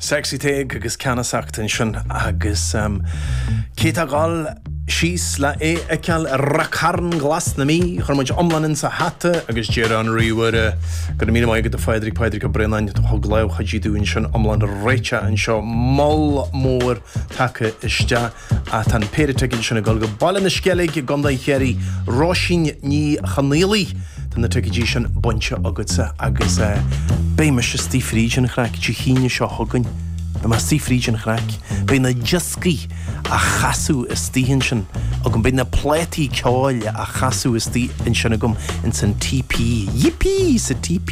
Sexy Tag agus Canasachtain sin agus Cétagáil síos le ceall racarn glas na mí chuirmuid omlanin sa hata agus déir an riúire go mí maigad a Fáidríc a Brenain thug leibh chadíúin sin omlan réite an seo moll mór take iste a tan péiriteginn sin a gáil go ballin na scealaigh gonda chéirí ráisín ní chanéalaí tan na tuigidí sin bonse agatsa agus béime se Steve Frídin chreic tí chinne seo thugann Ba ma Steve Frídin chreic bé na jiscí a chasú is tíhinn sin agam bé na plétí ceáil a chasú is tí in sin agam in san TP Yippee sa TP